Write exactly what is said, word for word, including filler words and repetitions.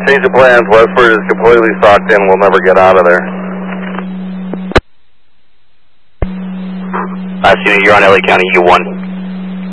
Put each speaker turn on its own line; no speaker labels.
Change of plans. Westford is completely socked in. We'll never get out of there.
Last unit, you're on L A County U one.